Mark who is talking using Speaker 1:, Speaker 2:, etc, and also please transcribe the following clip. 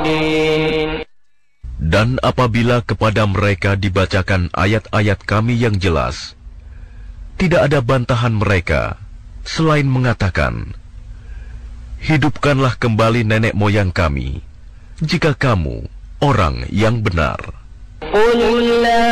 Speaker 1: Dan apabila kepada mereka dibacakan ayat-ayat kami yang jelas, tidak ada bantahan mereka selain mengatakan, hidupkanlah kembali nenek moyang kami, jika kamu orang yang benar.